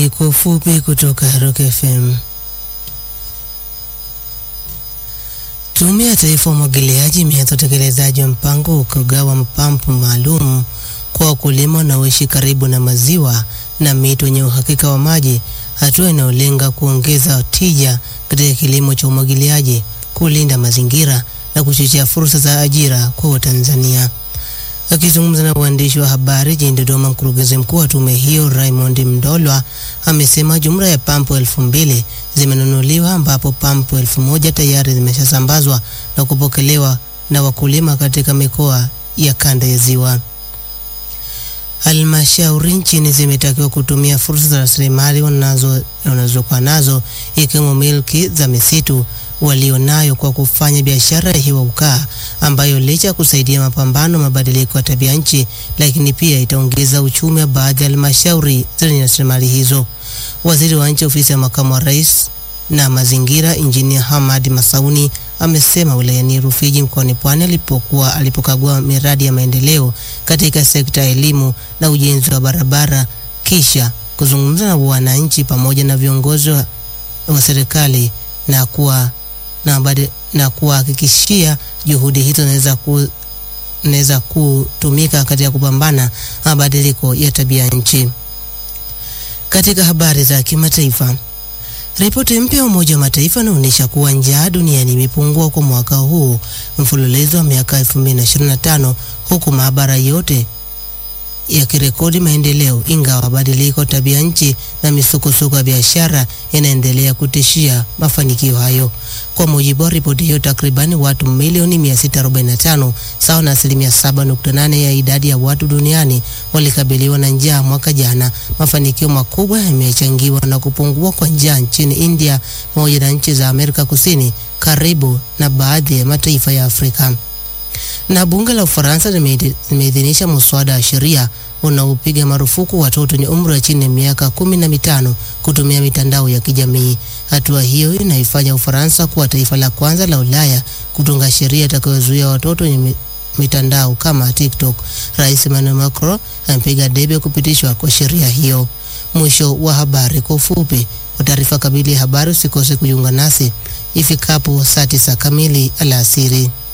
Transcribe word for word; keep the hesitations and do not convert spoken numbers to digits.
Habari kwa ufupi kutoka Rock F M. Tume ya Taifa ya Umwagiliaji imeanza utekelezaji wa mpango wa kugawa mapampu maalum kwa wakulima wanaoishi karibu na maziwa na mito yenye uhakika wa maji, hatua inayolenga kuongeza tija katika kilimo cha umwagiliaji, kulinda mazingira na kuchochea fursa za ajira kwa Watanzania. Akizungumza na waandishi wa habari jijini Dodoma, mkurugenzi mkuu wa tume hiyo Raymond Mdolwa amesema jumla ya pampu elfu mbili zimenunuliwa, ambapo pampu elfu moja tayari zimeshasambazwa na kupokelewa na wakulima katika mikoa ya kanda ya Ziwa. Halmashauri nchini zimetakiwa kutumia fursa za rasilimali wanazo wanazokuwa nazo, ikiwemo milki za misitu walionayo kwa kufanya biashara ya hewa ukaa, ambayo licha kusaidia mapambano mabadiliko ya tabia nchi, lakini pia itaongeza uchumi wa baadhi ya halmashauri zenye rasilimali hizo. Waziri wa Nchi Ofisi ya Makamu wa Rais na Mazingira, Injinia Hamad Masauni, amesema wilayani Rufiji mkoani Pwani alipokuwa alipokagua miradi ya maendeleo katika sekta ya elimu na ujenzi wa barabara, kisha kuzungumza na wananchi pamoja na viongozi wa, wa serikali na kuwa na baada na kuhakikishia juhudi hizo zinaweza ku naweza kutumika katika kupambana mabadiliko ya tabia nchi. Katika habari za kimataifa, ripoti mpya ya Umoja wa Mataifa inaonyesha kuwa njaa duniani imepungua kwa mwaka huu mfululizo wa miaka elfu mbili na ishirini na tano, huku maabara yote yakirekodi maendeleo, ingawa mabadiliko tabia nchi na misukosuko ya biashara yanaendelea kutishia mafanikio hayo. Kwa mujibu wa ripoti hiyo, takribani watu milioni mia sita arobaini na tano, sawa na asilimia saba nukta nane ya idadi ya watu duniani, walikabiliwa na njaa mwaka jana. Mafanikio makubwa yamechangiwa na kupungua kwa njaa nchini India pamoja na nchi za Amerika Kusini, karibu na baadhi ya mataifa ya Afrika. Na bunge la Ufaransa limeidhinisha muswada wa sheria unaopiga marufuku watoto wenye umri wa chini ya miaka kumi na mitano kutumia mitandao ya kijamii. Hatua hiyo inaifanya Ufaransa kuwa taifa la kwanza la Ulaya kutunga sheria itakayozuia watoto wenye mitandao kama TikTok. Rais Emmanuel Macron amepiga debe kupitishwa kwa sheria hiyo. Mwisho wa habari kwa ufupi. Kwa taarifa kamili ya habari usikose kujiunga nasi ifikapo saa tisa kamili alasiri.